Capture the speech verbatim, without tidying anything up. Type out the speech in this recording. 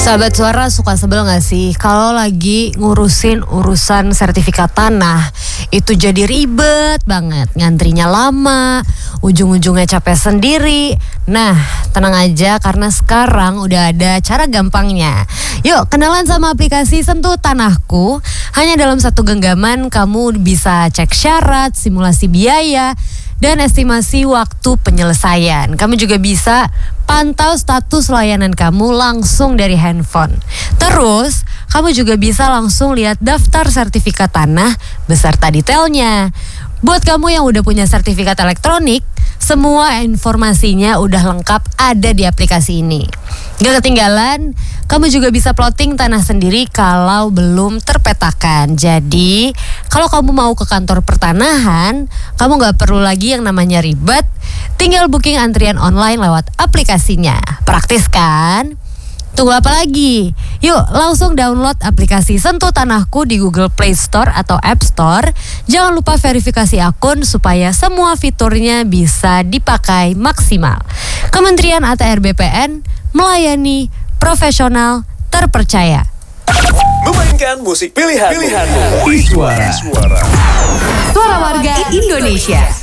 Sahabat Suara, suka sebel gak sih kalau lagi ngurusin urusan sertifikat tanah? Itu jadi ribet banget, ngantrinya lama, ujung-ujungnya capek sendiri. Nah, tenang aja karena sekarang udah ada cara gampangnya. Yuk kenalan sama aplikasi Sentuh Tanahku. Hanya dalam satu genggaman kamu bisa cek syarat, simulasi biaya, dan estimasi waktu penyelesaian. Kamu juga bisa pantau status layanan kamu langsung dari handphone. Terus, kamu juga bisa langsung lihat daftar sertifikat tanah beserta detailnya. Buat kamu yang udah punya sertifikat elektronik, semua informasinya udah lengkap ada di aplikasi ini. Gak ketinggalan, kamu juga bisa plotting tanah sendiri kalau belum terpetakan. Jadi, kalau kamu mau ke kantor pertanahan, kamu gak perlu lagi yang namanya ribet. Tinggal booking antrian online lewat aplikasinya. Praktis kan? Tunggu apa lagi? Yuk langsung download aplikasi Sentuh Tanahku di Google Play Store atau App Store. Jangan lupa verifikasi akun supaya semua fiturnya bisa dipakai maksimal. Kementerian A T R B P N melayani profesional terpercaya. Memainkan musik pilihan. Pilihan. Suara. Suara warga Indonesia.